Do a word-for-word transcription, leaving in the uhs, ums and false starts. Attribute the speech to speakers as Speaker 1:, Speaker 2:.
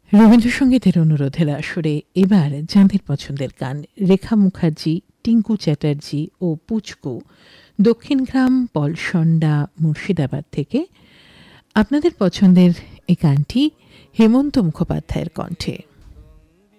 Speaker 1: রবীন্দ্রসঙ্গীতের অনুরোধের আসরে এবার যাঁদের পছন্দের গান রেখা মুখার্জি, টিঙ্কু চ্যাটার্জি ও পুচকু দক্ষিণগ্রাম পলসন্ডা মুর্শিদাবাদ থেকে আপনাদের পছন্দের এই গানটি হেমন্ত মুখোপাধ্যায়ের কণ্ঠে।